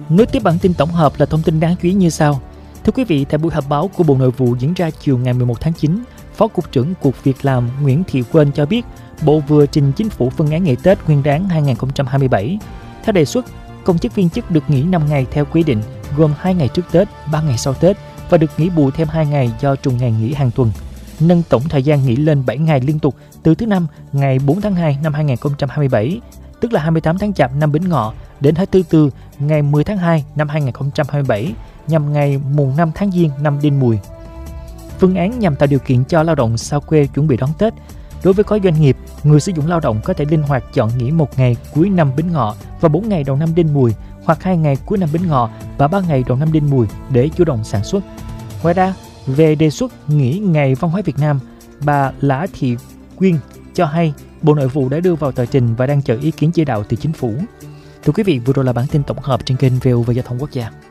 Nối tiếp bản tin tổng hợp là thông tin đáng chú ý như sau. Thưa quý vị, tại buổi họp báo của Bộ Nội vụ diễn ra chiều ngày 11 tháng 9, Phó Cục trưởng Cục Việc làm Nguyễn Thị Quên cho biết Bộ vừa trình Chính phủ phương án nghỉ Tết Nguyên đán 2027. Theo đề xuất, công chức viên chức được nghỉ 5 ngày theo quy định, gồm 2 ngày trước Tết, 3 ngày sau Tết và được nghỉ bù thêm 2 ngày do trùng ngày nghỉ hàng tuần, nâng tổng thời gian nghỉ lên 7 ngày liên tục từ thứ Năm ngày 4 tháng 2 năm 2027, tức là 28 tháng Chạp năm Bính Ngọ, đến hết thứ Tư ngày 10 tháng 2 năm 2027, nhằm ngày mùng 5 tháng Giêng năm Đinh Mùi. Phương án nhằm tạo điều kiện cho lao động xa quê chuẩn bị đón Tết. Đối với khối doanh nghiệp, người sử dụng lao động có thể linh hoạt chọn nghỉ 1 ngày cuối năm Bính Ngọ và 4 ngày đầu năm Đinh Mùi, hoặc 2 ngày cuối năm Bính Ngọ và 3 ngày đầu năm Đinh Mùi để chủ động sản xuất. Ngoài ra, về đề xuất nghỉ ngày văn hóa Việt Nam, bà Lã Thị Quyên cho hay Bộ Nội vụ đã đưa vào tờ trình và đang chờ ý kiến chỉ đạo từ Chính phủ. Thưa quý vị, vừa rồi là bản tin tổng hợp trên kênh VOV Giao thông Quốc gia.